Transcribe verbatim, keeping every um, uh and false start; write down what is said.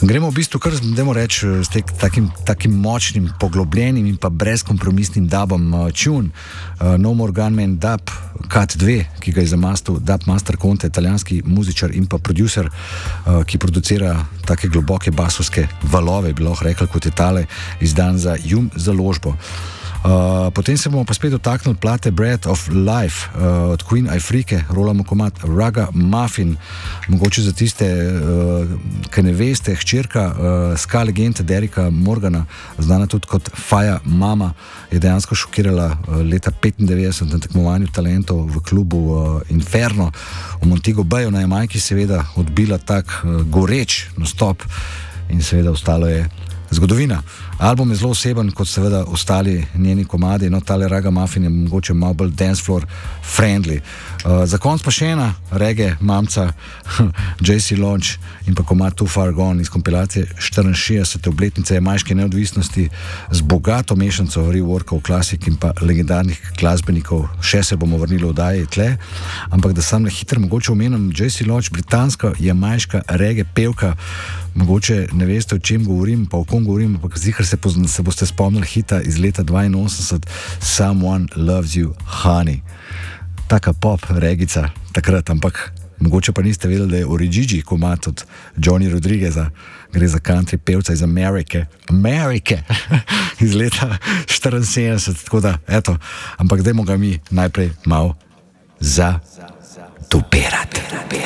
Gremo v bistvu kar, dajmo reči, s tek, takim, takim močnim, poglobljenim in pa brezkompromisnim dubom. Uh, tune, uh, No More Gunman Dub, Cut dva, ki ga je zamastil Dub Master Conte, italijanski muzičar in pa producer, uh, ki producira take globoke basovske valove, bi lahko rekli, kot je tale, izdan za Jum založbo. Uh, potem se bomo pa spet dotaknili plate Breath of Life uh, od Queen Ifrike, rolamo komad Ragamuffin, mogoče za tiste, uh, ki ne veste, hčerka uh, ska legende Derricka Morgana, znana tudi kot Faja Mama, je dejansko šokirala uh, leta petindevetdeset na tekmovanju talentov v klubu uh, Inferno v Montego Bayu na Jamajki, seveda odbila tak uh, goreč nastop in seveda ostalo je zgodovina. Album je zelo oseben, kot seveda ostali njeni komadi, no tale Ragamuffin je mogoče malo bolj dance floor friendly. Uh, za konc pa še ena reggae mamca J C Launch in pa komad Too Far Gone iz kompilacije štiriinšestdesete obletnice jamajške neodvisnosti z bogato mešanco reworkov, klasik in pa legendarnih glasbenikov. Še se bomo vrnili v oddaji tle, ampak da sam le hitro mogoče omenim J C Launch, britanska jamajška reggae pevka. Mogoče ne veste, o čem govorim, pa o kom govorim, ampak zihar se, se boste spomnili hita iz leta dvainosemdeset Someone Loves You, Honey. Taka pop regica takrat, ampak mogoče pa niste vedeli, da je Origigi komad od Johnny Rodrigueza, gre za country pevca iz Amerike, Amerike, iz leta štiriinsedemdeset, tako da, eto, ampak dajmo ga mi najprej malo za tuperati.